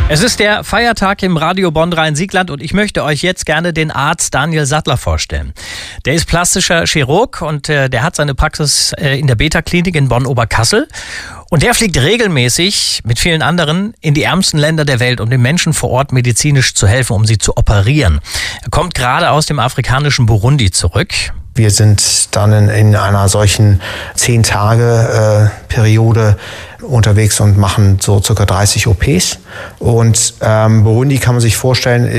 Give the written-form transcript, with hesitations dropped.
Es ist der Feiertag im Radio Bonn Rhein-Siegland und ich möchte euch jetzt gerne den Arzt Daniel Sattler vorstellen. Der ist plastischer Chirurg und der hat seine Praxis in der Beta-Klinik in Bonn-Oberkassel. Und der fliegt regelmäßig mit vielen anderen in die ärmsten Länder der Welt, um den Menschen vor Ort medizinisch zu helfen, um sie zu operieren. Er kommt gerade aus dem afrikanischen Burundi zurück. Wir sind dann in einer solchen 10-Tage-Periode unterwegs und machen so circa 30 OPs. Und Burundi kann man sich vorstellen,